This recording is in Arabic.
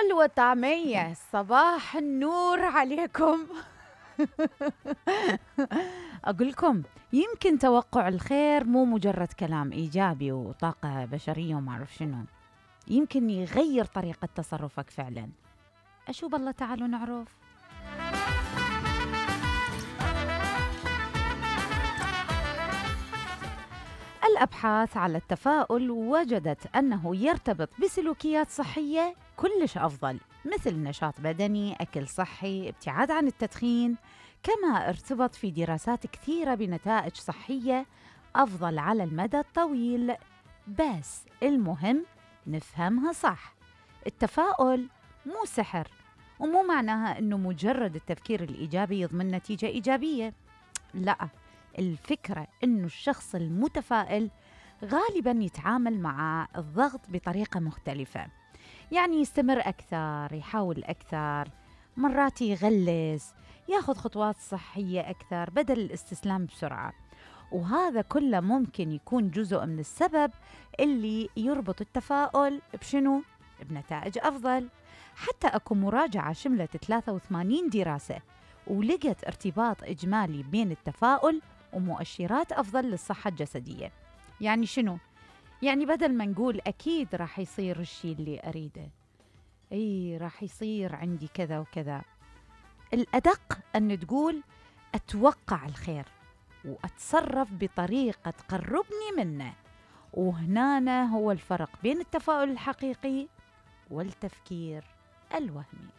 فول وطعمية، صباح النور عليكم. أقول لكم يمكن توقع الخير مو مجرد كلام إيجابي وطاقة بشرية وما أعرف شنو، يمكن يغير طريقة تصرفك فعلا. أشوف الله، تعالوا نعرف. الأبحاث على التفاؤل وجدت أنه يرتبط بسلوكيات صحية كلش أفضل، مثل نشاط بدني، أكل صحي، ابتعاد عن التدخين. كما ارتبط في دراسات كثيرة بنتائج صحية أفضل على المدى الطويل. بس المهم نفهمها صح. التفاؤل مو سحر، ومو معناها أنه مجرد التفكير الإيجابي يضمن نتيجة إيجابية. لا، الفكرة أنه الشخص المتفائل غالباً يتعامل مع الضغط بطريقة مختلفة، يعني يستمر أكثر، يحاول أكثر، مرات يغلس، ياخذ خطوات صحية أكثر بدل الاستسلام بسرعة. وهذا كله ممكن يكون جزء من السبب اللي يربط التفاؤل بشنو؟ بنتائج أفضل. حتى أكو مراجعة شملت 83 دراسة ولقت ارتباط إجمالي بين التفاؤل ومؤشرات أفضل للصحة الجسدية. يعني شنو؟ يعني بدل ما نقول أكيد راح يصير الشيء اللي أريده، أي راح يصير عندي كذا وكذا، الأدق أن تقول أتوقع الخير وأتصرف بطريقة تقربني منه. وهنا هو الفرق بين التفاؤل الحقيقي والتفكير الوهمي.